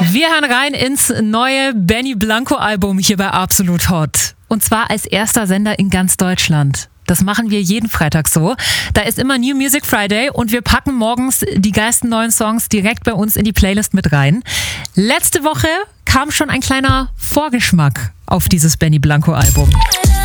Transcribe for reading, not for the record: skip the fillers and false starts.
Wir hören rein ins neue Benny Blanco Album hier bei Absolut Hot. Und zwar als erster Sender in ganz Deutschland. Das machen wir jeden Freitag so. Da ist immer New Music Friday und wir packen morgens die geilsten neuen Songs direkt bei uns in die Playlist mit rein. Letzte Woche kam schon ein kleiner Vorgeschmack auf dieses Benny Blanco Album.